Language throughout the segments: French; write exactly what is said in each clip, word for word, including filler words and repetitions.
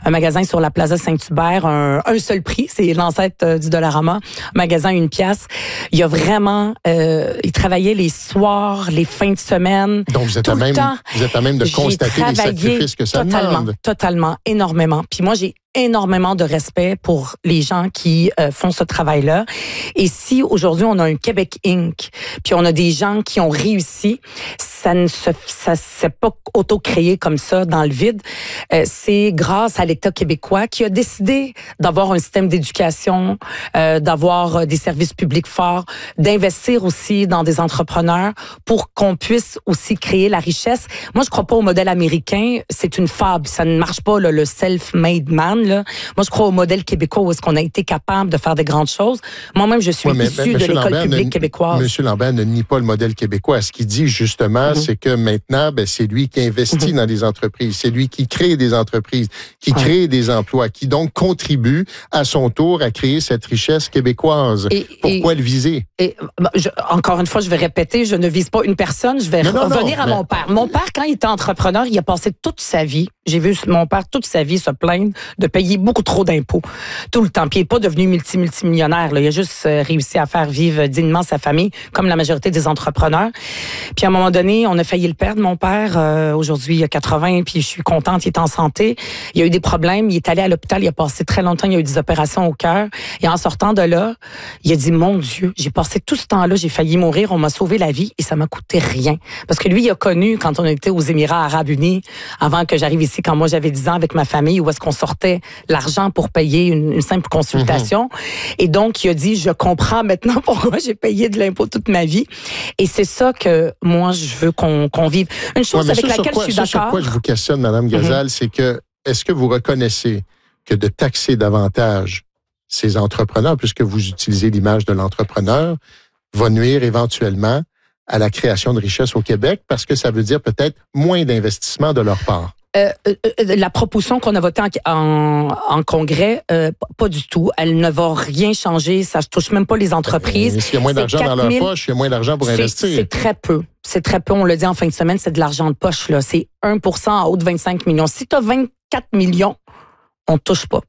un magasin sur la Plaza Saint-Hubert, un, un seul prix, c'est l'ancêtre euh, du Dollarama, magasin une pièce. Il y a vraiment, euh, il travaillait les soirs, les fins de semaine. Donc vous êtes tout à le même, temps. vous êtes à même de constater les sacrifices que ça totalement, demande. Totalement, énormément. Puis moi, j'ai énormément de respect pour les gens qui euh, font ce travail-là. Et si aujourd'hui on a un Québec Incorporé, puis on a des gens qui ont réussi, ça ne se, ça s'est pas auto-créé comme ça dans le vide. Euh, c'est grâce à l'État québécois qui a décidé d'avoir un système d'éducation, euh, d'avoir des services publics forts, d'investir aussi dans des entrepreneurs pour qu'on puisse aussi créer la richesse. Moi, je crois pas au modèle américain. C'est une fable. Ça ne marche pas, là, le self-made man. Là. Moi, je crois au modèle québécois où est-ce qu'on a été capable de faire des grandes choses. Moi-même, je suis ouais, mais, issue mais, de l'école Lambert publique ne, québécoise. Monsieur Lambert ne nie pas le modèle québécois. Ce qu'il dit justement, mm-hmm. c'est que maintenant, ben, c'est lui qui investit mm-hmm. dans les entreprises. C'est lui qui crée des entreprises, qui ouais. crée des emplois, qui donc contribue à son tour à créer cette richesse québécoise. Et, Pourquoi et, le viser? Et, bah, je, encore une fois, je vais répéter, je ne vise pas une personne, je vais non, revenir non, à mais... mon père. Mon père, quand il était entrepreneur, il a passé toute sa vie, j'ai vu mon père toute sa vie se plaindre de payer beaucoup trop d'impôts. Tout le temps. Puis il n'est pas devenu multi-multimillionnaire. Là. Il a juste euh, réussi à faire vivre dignement sa famille, comme la majorité des entrepreneurs. Puis à un moment donné, on a failli le perdre, mon père. Euh, aujourd'hui, il a quatre-vingts, puis je suis contente, il est en santé. Il a eu des problèmes, il est allé à l'hôpital, il a passé très longtemps, il a eu des opérations au cœur. Et en sortant de là, il a dit, mon Dieu, j'ai passé tout ce temps-là, j'ai failli mourir, on m'a sauvé la vie et ça m'a coûté rien. Parce que lui, il a connu, quand on était aux Émirats arabes unis, avant que j'arrive ici, quand moi j'avais dix ans avec ma famille, où est-ce qu'on sortait l'argent pour payer une, une simple consultation. Mm-hmm. Et donc, il a dit, je comprends maintenant pourquoi j'ai payé de l'impôt toute ma vie. Et c'est ça que moi, je veux qu'on, qu'on vive. Une chose ouais, avec laquelle quoi, je suis ça, d'accord. Sur quoi je vous questionne, Mme Gazal, mm-hmm. c'est que, est-ce que vous reconnaissez que de taxer davantage ces entrepreneurs, puisque vous utilisez l'image de l'entrepreneur, va nuire éventuellement à la création de richesse au Québec, parce que ça veut dire peut-être moins d'investissement de leur part? Euh, euh, la proposition qu'on a votée en, en, en congrès, euh, pas du tout. Elle ne va rien changer. Ça ne touche même pas les entreprises. Mais s'il y a moins d'argent dans leur poche, il y a moins d'argent pour c'est, investir. C'est très peu. C'est très peu. On l'a dit en fin de semaine, c'est de l'argent de poche. Là. C'est un pour cent en haut de vingt-cinq millions. Si tu as vingt-quatre millions, on ne touche pas.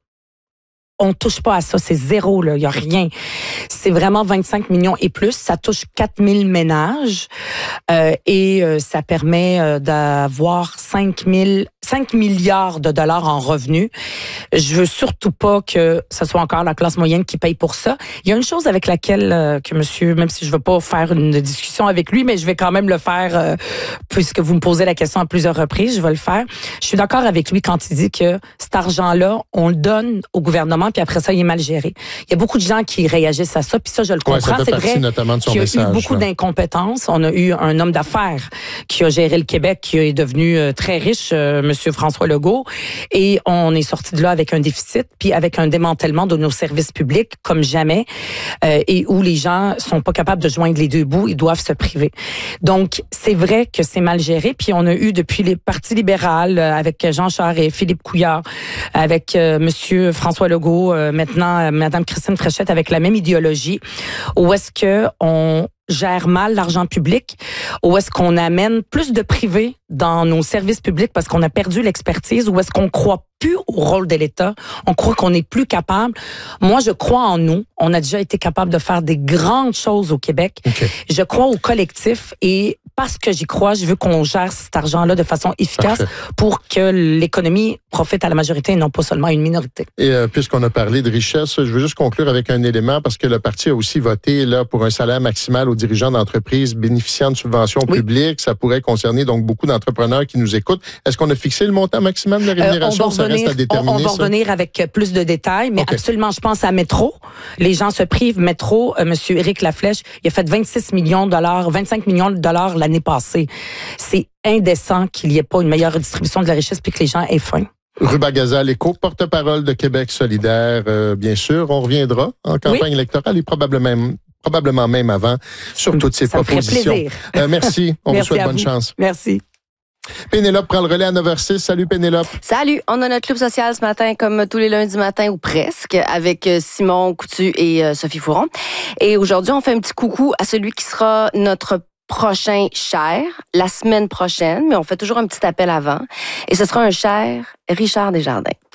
On touche pas à ça, c'est zéro, là, il y a rien. C'est vraiment vingt-cinq millions et plus, ça touche quatre mille ménages euh, et euh, ça permet euh, d'avoir cinq mille, cinq milliards de dollars en revenus. Je veux surtout pas que ce soit encore la classe moyenne qui paye pour ça. Il y a une chose avec laquelle euh, que monsieur, même si je veux pas faire une discussion avec lui, mais je vais quand même le faire euh, puisque vous me posez la question à plusieurs reprises, je vais le faire. Je suis d'accord avec lui quand il dit que cet argent-là, on le donne au gouvernement puis après ça, il est mal géré. Il y a beaucoup de gens qui réagissent à ça, puis ça, je le comprends. Ouais, c'est vrai notamment de son qu'il y a message, eu beaucoup là. d'incompétence. On a eu un homme d'affaires qui a géré le Québec, qui est devenu très riche, euh, M. François Legault, et on est sorti de là avec un déficit, puis avec un démantèlement de nos services publics comme jamais, euh, et où les gens sont pas capables de joindre les deux bouts, ils doivent se priver. Donc, c'est vrai que c'est mal géré, puis on a eu depuis les partis libéraux, euh, avec Jean Charest, Philippe Couillard, avec euh, M. François Legault, euh, maintenant Mme Christine Fréchette avec la même idéologie, où est-ce que on gère mal l'argent public, où est-ce qu'on amène plus de privés dans nos services publics parce qu'on a perdu l'expertise, où est-ce qu'on croit plus au rôle de l'État, on croit qu'on n'est plus capable. Moi, je crois en nous. On a déjà été capable de faire des grandes choses au Québec. Okay. Je crois au collectif et parce que j'y crois, je veux qu'on gère cet argent-là de façon efficace Parfait. Pour que l'économie profite à la majorité et non pas seulement à une minorité. Et euh, puisqu'on a parlé de richesse, je veux juste conclure avec un élément parce que le parti a aussi voté là pour un salaire maximal aux dirigeants d'entreprises bénéficiant de subventions oui. publiques. Ça pourrait concerner donc beaucoup d'entrepreneurs qui nous écoutent. Est-ce qu'on a fixé le montant maximum de la rémunération? Euh, ça reste à déterminer. On, on va ça? revenir avec plus de détails, mais okay. absolument, je pense à Métro. Les gens se privent. Métro, euh, M. Éric Laflèche, il a fait vingt-six millions de dollars, vingt-cinq millions de dollars l'année passée. C'est indécent qu'il n'y ait pas une meilleure distribution de la richesse puis que les gens aient faim. Ruba Gazal, éco, porte-parole de Québec solidaire, euh, bien sûr. On reviendra en campagne oui. électorale et probablement même, probablement même avant sur toutes ces Ça propositions. Me fait plaisir. Euh, merci. On merci vous souhaite bonne vous. chance. Merci. Pénélope prend le relais à neuf heures six. Salut Pénélope. Salut, on a notre club social ce matin comme tous les lundis matins ou presque avec Simon Coutu et Sophie Fouron. Et aujourd'hui, on fait un petit coucou à celui qui sera notre prochain cher la semaine prochaine, mais on fait toujours un petit appel avant. Et ce sera un cher Richard Desjardins.